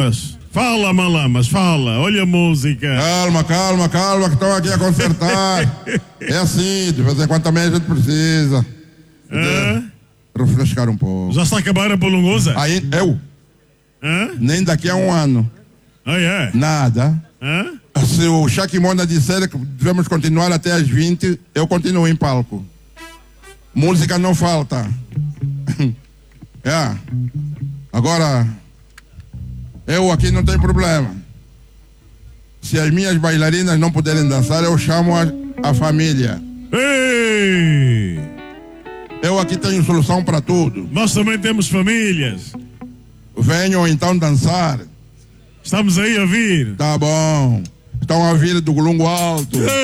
Malamas. Fala, Malamas, fala. Olha a música. Calma, que estão aqui a consertar. É assim, de vez em quando também a gente precisa. Refrescar um pouco. Já está a acabar a bolongosa? Aí, eu? Nem daqui a um ano. Nada. Se o Shaquimona disser que devemos continuar até às 20, eu continuo em palco. Música não falta. Agora, eu aqui não tenho problema. Se as minhas bailarinas não puderem dançar, eu chamo a família. Ei! Eu aqui tenho solução para tudo. Nós também temos famílias. Venham então dançar. Estamos aí a vir. Tá bom. Estão a vir do Golungo Alto.